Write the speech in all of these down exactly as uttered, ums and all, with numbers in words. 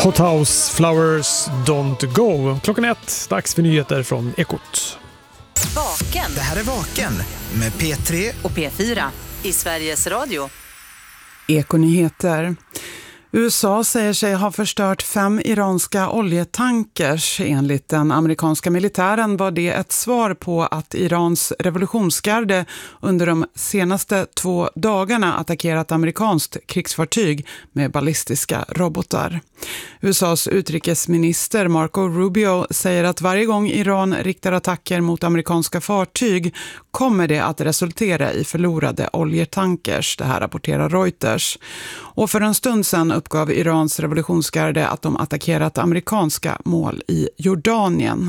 Hot House, Flowers Don't Go. Klockan ett, dags för nyheter från Ekot. Vaken. Det här är Vaken med P tre och P fyra i Sveriges Radio. Ekonyheter. U S A säger sig ha förstört fem iranska oljetankers. Enligt den amerikanska militären var det ett svar på att Irans revolutionsgarde under de senaste två dagarna attackerat amerikanskt krigsfartyg med ballistiska robotar. U S A:s utrikesminister Marco Rubio säger att varje gång Iran riktar attacker mot amerikanska fartyg kommer det att resultera i förlorade oljetankers. Det här rapporterar Reuters. Och för en stund sedan uppgav Irans revolutionsgarde att de attackerat amerikanska mål i Jordanien.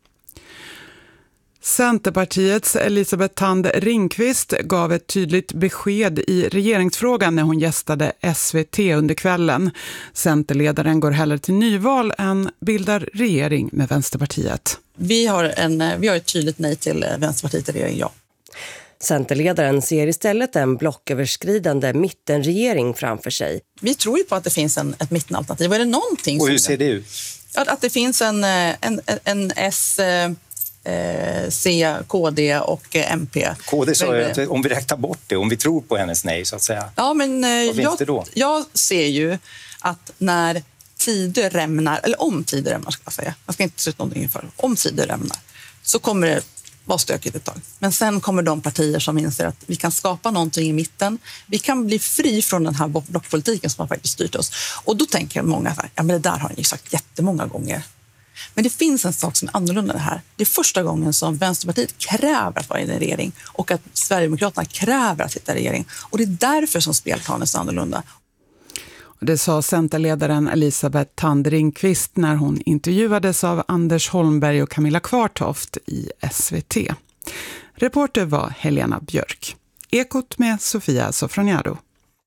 Centerpartiets Elisabeth Thand Ringqvist gav ett tydligt besked i regeringsfrågan när hon gästade S V T under kvällen. Centerledaren går hellre till nyval än bildar regering med Vänsterpartiet. Vi har, en, vi har ett tydligt nej till Vänsterpartiet i regering, ja. Centerledaren ser istället en blocköverskridande mittenregering framför sig. Vi tror ju på att det finns en, ett mittenalternativ. Är det någonting och hur som ser det ut? Att, att det finns en, en, en S, eh, C, K D och M P. K D sa ju att om vi räknar bort det, om vi tror på hennes nej så att säga. Ja, men eh, jag, då? jag ser ju att när tider rämnar, eller om tider rämnar ska jag säga, jag ska inte sluta någonting inför, om tider rämnar så kommer det vara stökigt ett tag. Men sen kommer de partier som inser att vi kan skapa någonting i mitten. Vi kan bli fri från den här blockpolitiken som har faktiskt styrt oss. Och då tänker många så här, ja men det där har ni sagt jättemånga gånger. Men det finns en sak som är annorlunda det här. Det är första gången som Vänsterpartiet kräver att vara i en regering och att Sverigedemokraterna kräver att sitta i regering. Och det är därför som spelplanen är så annorlunda. Det sa Centerledaren Elisabeth Thand Ringqvist när hon intervjuades av Anders Holmberg och Camilla Kvartoft i S V T. Reporter var Helena Björk. Ekot med Sofia Sofroniado.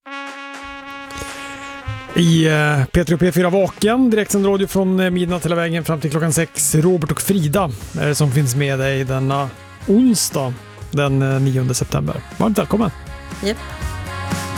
I eh, P tre och P fyra Vaken, direktsänd radio från midnatt hela vägen fram till klockan sex. Robert och Frida är det som finns med dig denna onsdag den nionde september. Varmt välkommen! Yep.